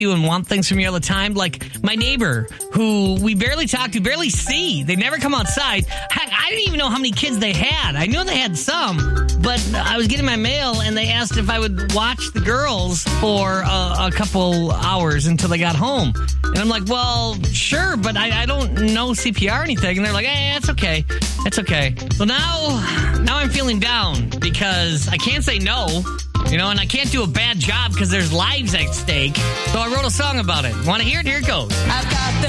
you and want things from you all the time. Like my neighbor, who we barely talk to, barely see. They never come outside. Heck, I didn't even know how many kids they had. I knew they had some, but I was getting my mail and they asked if I would watch the girls for a couple hours until they got home. And I'm like, well, sure, but I don't know CPR or anything. And they're like, hey, it's okay. It's okay. So now I'm feeling down because I can't say no. And I can't do a bad job because there's lives at stake. So I wrote a song about it. Want to hear it? Here it goes. I've got the